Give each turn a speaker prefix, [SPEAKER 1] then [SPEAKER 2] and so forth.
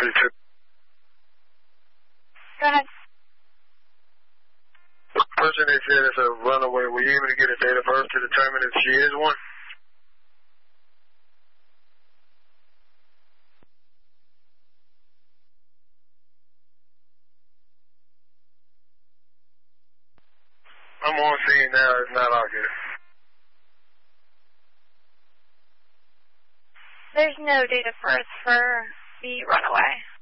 [SPEAKER 1] 32.
[SPEAKER 2] Go ahead.
[SPEAKER 1] The person they said is a runaway. Were you able to get a date of birth to determine if she is one? I'm on scene now. It's not out here.
[SPEAKER 2] There's no date of birth for the runaway.